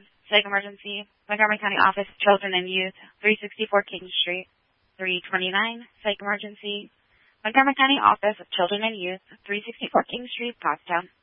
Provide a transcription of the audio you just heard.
Psych Emergency. Montgomery County Office of Children and Youth, 364 King Street. 329. Psych Emergency. Montgomery County Office of Children and Youth, 364 King Street, Pottstown.